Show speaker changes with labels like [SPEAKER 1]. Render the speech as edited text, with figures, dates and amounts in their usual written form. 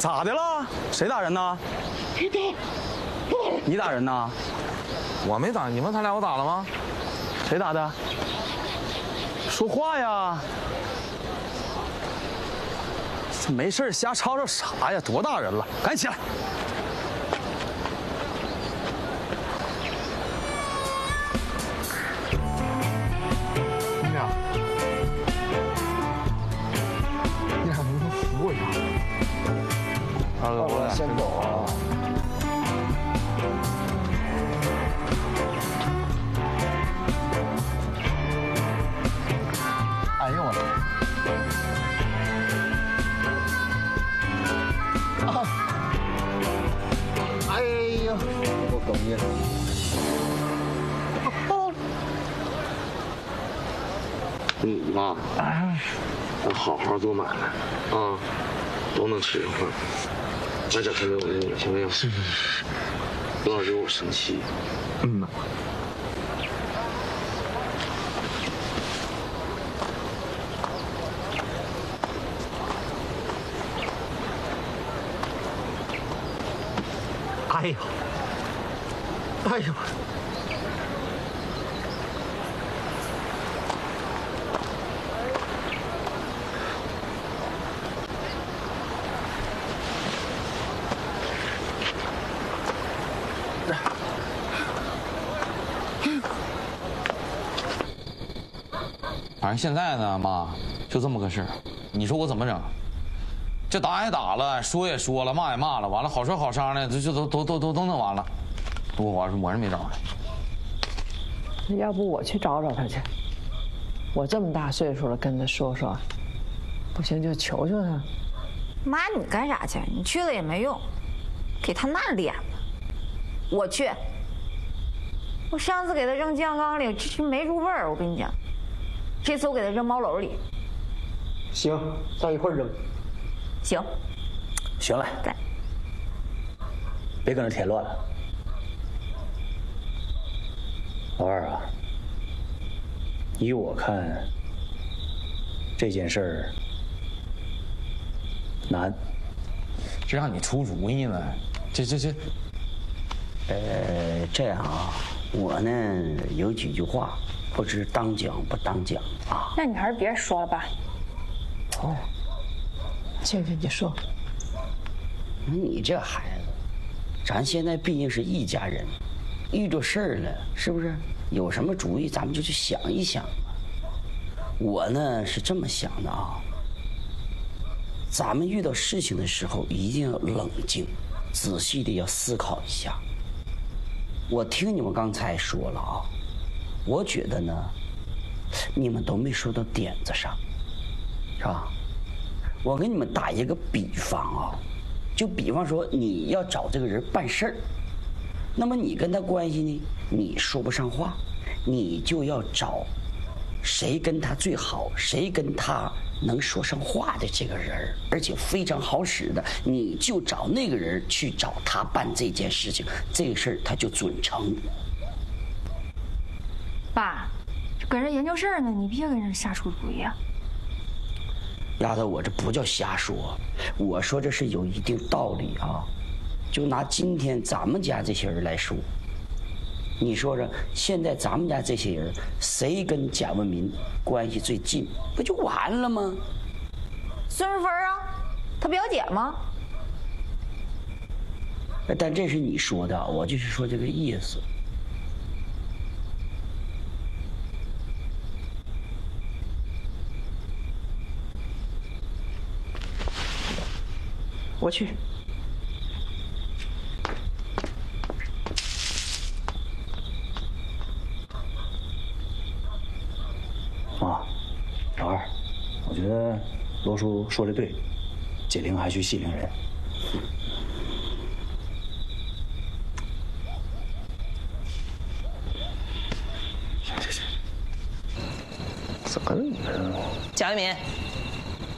[SPEAKER 1] 咋的了？谁打人呢？你打人呢？
[SPEAKER 2] 我没打，你问他俩我打了吗？
[SPEAKER 1] 谁打的？说话呀！这没事瞎吵吵啥呀？多大人了，赶紧起来！
[SPEAKER 2] 你俩能不能扶我一下？二哥，我俩先走啊。哎呦我的！哎呀，我哽咽。
[SPEAKER 3] 你妈，咱好好做买卖啊，都能吃上饭。别整天没有用的，行不行？是。不要惹我生气。
[SPEAKER 2] 嗯呐。哎呀！哎呀！
[SPEAKER 4] 反正现在呢，妈，就这么个事儿。你说我怎么整？这打也打了，说也说了，骂也骂了，完了好说好商量，这都弄完了。我是没招的。
[SPEAKER 5] 要不我去找找他去？我这么大岁数了，跟他说说，不行就求求他。
[SPEAKER 6] 妈，你干啥去？你去了也没用，给他那脸子。我去。我上次给他扔酱缸里，这没入味儿。我跟你讲，这次我给他扔茅篓里。
[SPEAKER 7] 行，咱一块儿扔。
[SPEAKER 6] 行。
[SPEAKER 7] 行了，
[SPEAKER 6] 对。
[SPEAKER 7] 别搁那添乱了。老二啊，依我看，这件事儿难。
[SPEAKER 4] 这让你出主意呢？这。
[SPEAKER 7] 这样啊，我呢有几句话，不知当讲不当讲啊。
[SPEAKER 8] 那你还是别说了吧。
[SPEAKER 5] 哦，静静，你说。
[SPEAKER 7] 你这孩子，咱现在毕竟是一家人，遇着事儿了，是不是？有什么主意，咱们就去想一想。我呢是这么想的啊，咱们遇到事情的时候一定要冷静，仔细的要思考一下。我听你们刚才说了啊，我觉得呢，你们都没说到点子上，是吧？我给你们打一个比方啊，就比方说你要找这个人办事儿，那么你跟他关系呢，你说不上话，你就要找谁跟他最好，谁跟他能说上话的这个人，而且非常好使的，你就找那个人去找他办这件事情，这个事儿他就准成。
[SPEAKER 8] 爸，搁这研究事儿呢，你别跟人瞎出主意啊。
[SPEAKER 7] 丫头，我这不叫瞎说，我说这是有一定道理啊。就拿今天咱们家这些人来说，你说说，现在咱们家这些人，谁跟贾文民关系最近，不就完了吗？
[SPEAKER 6] 孙淑芬啊，她表姐吗？
[SPEAKER 7] 但这是你说的，我就是说这个意思。
[SPEAKER 5] 我去。
[SPEAKER 7] 啊，老二，我觉得罗叔说的对，解铃还须系铃人。
[SPEAKER 2] 行，怎么了？
[SPEAKER 9] 贾文民，